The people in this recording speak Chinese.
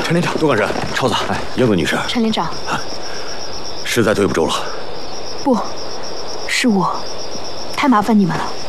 陈连长， 杜干事，超子，英子女士， 陈连长， 实在对不住了。 不，是我，太麻烦你们了。